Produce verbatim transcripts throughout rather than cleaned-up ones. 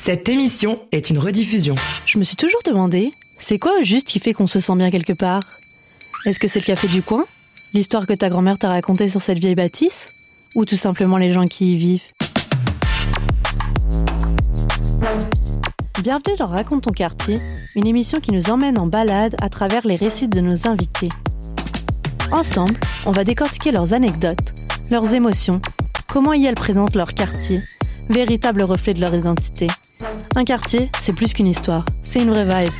Cette émission est une rediffusion. Je me suis toujours demandé, c'est quoi au juste qui fait qu'on se sent bien quelque part ? Est-ce que c'est le café du coin ? L'histoire que ta grand-mère t'a racontée sur cette vieille bâtisse ? Ou tout simplement les gens qui y vivent ? Bienvenue dans Raconte ton quartier, une émission qui nous emmène en balade à travers les récits de nos invités. Ensemble, on va décortiquer leurs anecdotes, leurs émotions, comment y elles présentent leur quartier, véritable reflet de leur identité. Un quartier, c'est plus qu'une histoire, c'est une vraie vibe.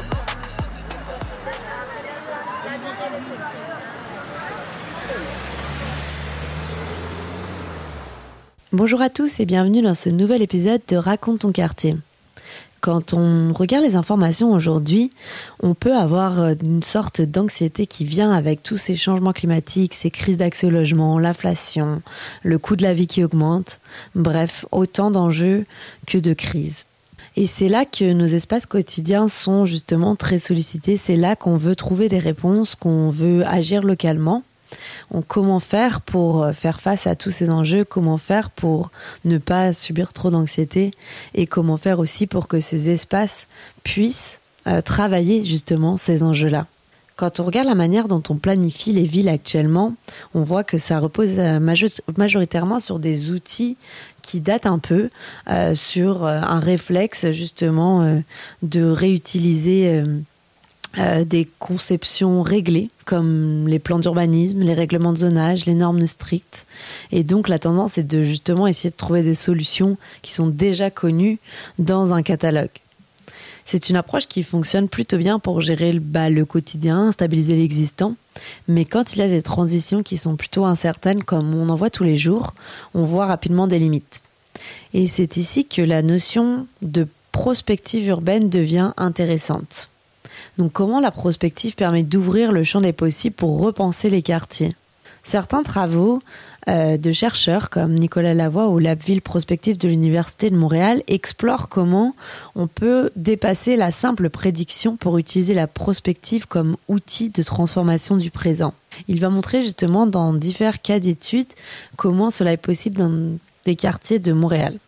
Bonjour à tous et bienvenue dans ce nouvel épisode de Raconte ton quartier. Quand on regarde les informations aujourd'hui, on peut avoir une sorte d'anxiété qui vient avec tous ces changements climatiques, ces crises d'accès au logement, l'inflation, le coût de la vie qui augmente, bref, autant d'enjeux que de crises. Et c'est là que nos espaces quotidiens sont justement très sollicités, c'est là qu'on veut trouver des réponses, qu'on veut agir localement. Comment faire pour faire face à tous ces enjeux, comment faire pour ne pas subir trop d'anxiété et comment faire aussi pour que ces espaces puissent euh, travailler justement ces enjeux-là. Quand on regarde la manière dont on planifie les villes actuellement, on voit que ça repose majoritairement sur des outils qui datent un peu, euh, sur un réflexe justement euh, de réutiliser euh, Euh, des conceptions réglées comme les plans d'urbanisme, les règlements de zonage, les normes strictes. Et donc la tendance est de justement essayer de trouver des solutions qui sont déjà connues dans un catalogue. C'est une approche qui fonctionne plutôt bien pour gérer bah, le quotidien, stabiliser l'existant. Mais quand il y a des transitions qui sont plutôt incertaines, comme on en voit tous les jours, on voit rapidement des limites. Et c'est ici que la notion de prospective urbaine devient intéressante. Donc comment la prospective permet d'ouvrir le champ des possibles pour repenser les quartiers ? Certains travaux euh, de chercheurs comme Nicolas Lavoie ou Labville Prospective de l'Université de Montréal explorent comment on peut dépasser la simple prédiction pour utiliser la prospective comme outil de transformation du présent. Il va montrer justement dans divers cas d'études comment cela est possible dans des quartiers de Montréal.